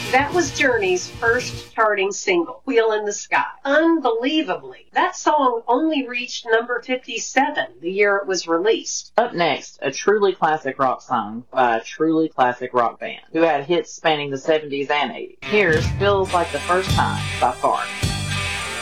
That was Journey's first charting single, Wheel in the Sky. Unbelievably, that song only reached number 57 the year it was released. Up next, a truly classic rock song by a truly classic rock band who had hits spanning the 70s and 80s. Here's Feels Like the First Time by Far.